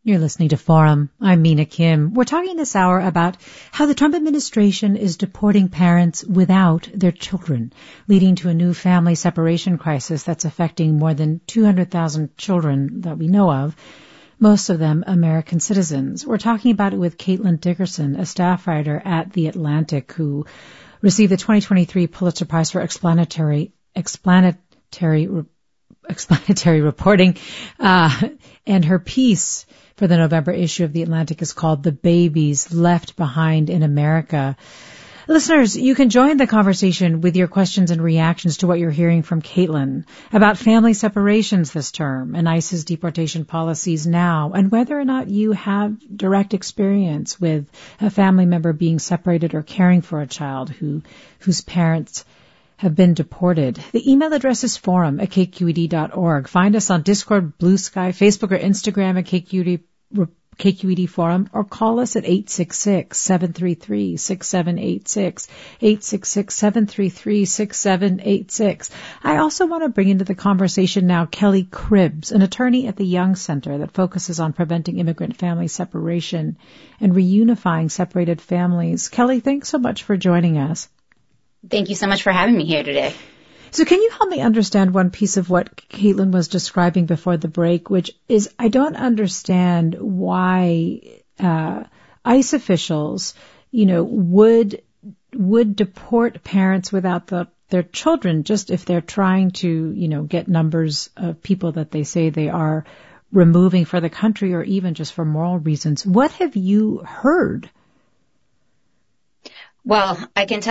You're listening to Forum. I'm Mina Kim. We're talking this hour about how the Trump administration is deporting parents without their children, leading to a new family separation crisis that's affecting more than 200,000 children that we know of, most of them American citizens. We're talking about it with Caitlin Dickerson, a staff writer at The Atlantic, who received the 2023 Pulitzer Prize for explanatory reporting, and her piece for the November issue of The Atlantic is called The Babies Left Behind in America. Listeners, you can join the conversation with your questions and reactions to what you're hearing from Caitlin about family separations this term and ICE's deportation policies now, and whether or not you have direct experience with a family member being separated or caring for a child whose parents have been deported. The email address is forum@kqed.org. Find us on Discord, Blue Sky, Facebook, or Instagram at KQED Forum, or call us at 866-733-6786, 866-733-6786. I also want to bring into the conversation now Kelly Cribbs, an attorney at the Young Center that focuses on preventing immigrant family separation and reunifying separated families. Kelly, thanks so much for joining us. Thank you so much for having me here today. So can you help me understand one piece of what Caitlin was describing before the break, which is I don't understand why ICE officials, would deport parents without their children just if they're trying to, get numbers of people that they say they are removing for the country or even just for moral reasons. What have you heard? Well, I can tell